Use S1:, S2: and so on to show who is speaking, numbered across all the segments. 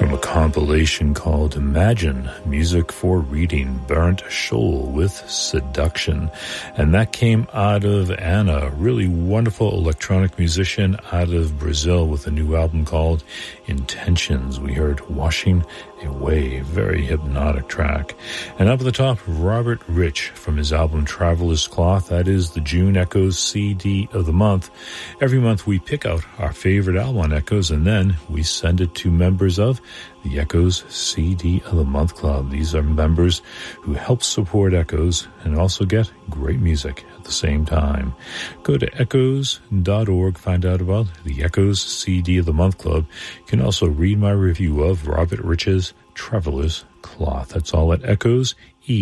S1: from a compilation called Imagine, Music for Reading, Bernd Scholl with Seduction. And that came out of Anna, a really wonderful electronic musician out of Brazil with a new album called Intentions. We heard Washing Away, very hypnotic track. And up at the top, Robert Rich from his album Traveler's Cloth. That is the June Echoes CD of the month. Every month we pick out our favorite album on Echoes, and then we send it to members of the Echoes CD of the Month Club. These are members who help support Echoes and also get great music at the same time. Go to echoes.org, find out about the Echoes CD of the Month Club. You can also read my review of Robert Rich's Traveler's Cloth. That's all at Echoes,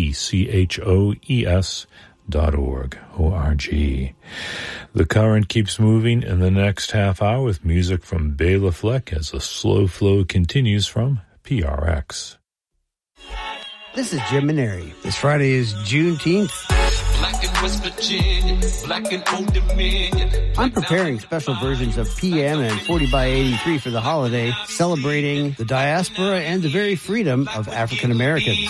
S1: ECHOES.org. O-R-G. The current keeps moving in the next half hour with music from Bela Fleck as the slow flow continues from PRX.
S2: This is Jim Maneri. This Friday is Juneteenth.
S3: Black in West Virginia, black in Old Dominion.
S2: I'm preparing special versions of PM and 40 by 83 for the holiday, celebrating the diaspora and the very freedom of African Americans.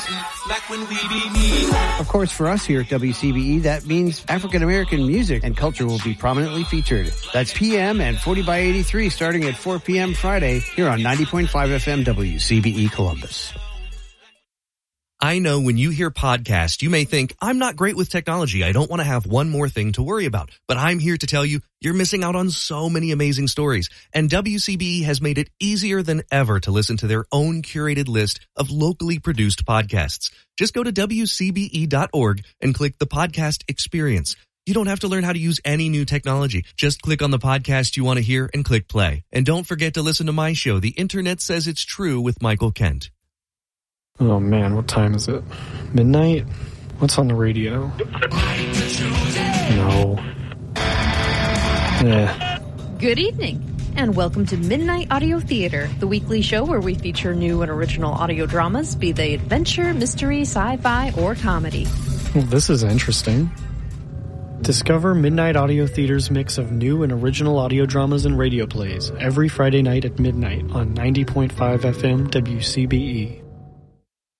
S2: Of course, for us here at WCBE, that means African American music and culture will be prominently featured. That's PM and 40 by 83 starting at 4 p.m. Friday here on 90.5 FM WCBE Columbus.
S4: I know when you hear podcast, you may think, I'm not great with technology. I don't want to have one more thing to worry about. But I'm here to tell you, you're missing out on so many amazing stories. And WCBE has made it easier than ever to listen to their own curated list of locally produced podcasts. Just go to WCBE.org and click the podcast experience. You don't have to learn how to use any new technology. Just click on the podcast you want to hear and click play. And don't forget to listen to my show, The Internet Says It's True with Michael Kent.
S5: Oh man, what time is it? Midnight? What's on the radio? No.
S6: Good evening, and welcome to Midnight Audio Theater, the weekly show where we feature new and original audio dramas, be they adventure, mystery, sci-fi, or comedy.
S5: Well, this is interesting. Discover Midnight Audio Theater's mix of new and original audio dramas and radio plays every Friday night at midnight on 90.5 FM WCBE.